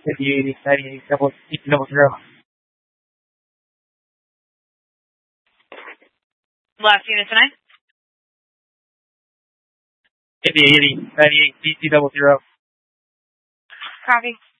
5080, 98, double zero. Last unit tonight. 5080, 98, DC double zero. Copy.